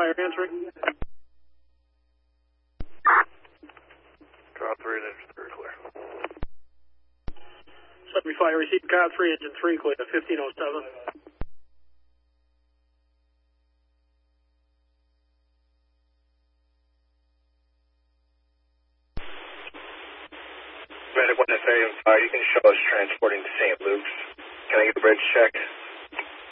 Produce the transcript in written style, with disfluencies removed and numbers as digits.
Fire answering. Car 3 and engine 3 clear. 70 Fire, receive Car 3, engine 3 clear, 1507. Medic 1FA and Fire, you can show us transporting to St. Luke's. Can I get a bridge check?